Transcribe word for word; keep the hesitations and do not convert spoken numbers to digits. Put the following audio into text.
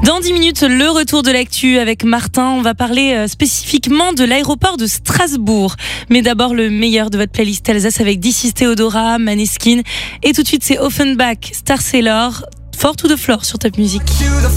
Dans dix minutes, le retour de l'actu avec Martin. On va parler euh, spécifiquement de l'aéroport de Strasbourg. Mais d'abord, le meilleur de votre playlist Alsace avec D six Theodora, Maneskin. Et tout de suite, c'est Offenbach, Star Sailor, Fort to the Floor sur Top Music.